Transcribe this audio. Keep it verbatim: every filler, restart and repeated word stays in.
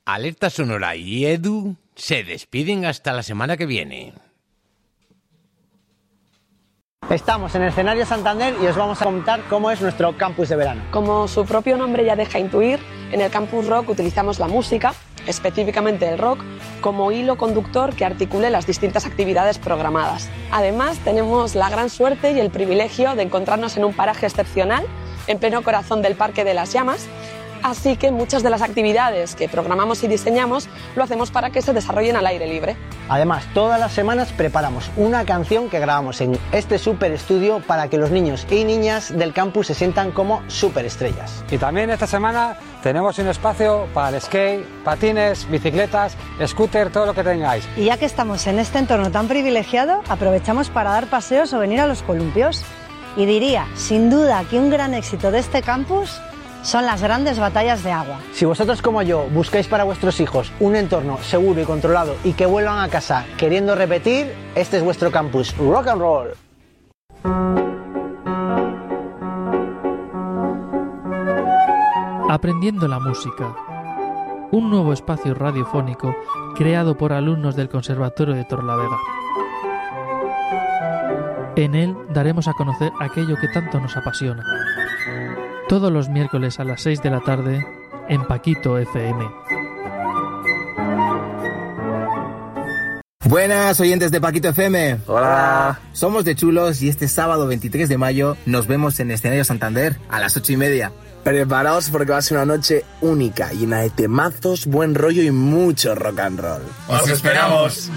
Alerta Sonora y Edu se despiden hasta la semana que viene. Estamos en el escenario Santander y os vamos a contar cómo es nuestro campus de verano. Como su propio nombre ya deja intuir, en el Campus Rock utilizamos la música, específicamente el rock, como hilo conductor que articule las distintas actividades programadas. Además, tenemos la gran suerte y el privilegio de encontrarnos en un paraje excepcional, en pleno corazón del Parque de las Llamas, así que muchas de las actividades que programamos y diseñamos lo hacemos para que se desarrollen al aire libre. Además, todas las semanas preparamos una canción que grabamos en este super estudio para que los niños y niñas del campus se sientan como superestrellas. Y también esta semana tenemos un espacio para el skate, patines, bicicletas, scooter, todo lo que tengáis. Y ya que estamos en este entorno tan privilegiado, aprovechamos para dar paseos o venir a los columpios. Y diría, sin duda, que un gran éxito de este campus son las grandes batallas de agua. Si vosotros como yo buscáis para vuestros hijos un entorno seguro y controlado y que vuelvan a casa queriendo repetir, este es vuestro campus Rock and Roll. Aprendiendo la música. Un nuevo espacio radiofónico creado por alumnos del Conservatorio de Torrelavega. En él daremos a conocer aquello que tanto nos apasiona. Todos los miércoles a las seis de la tarde en Paquito F M. Buenas oyentes de Paquito F M. Hola. Somos de Chulos y este sábado veintitrés de mayo nos vemos en el escenario Santander a las ocho y media. Preparaos porque va a ser una noche única, llena de temazos, buen rollo y mucho rock and roll. ¡Os esperamos!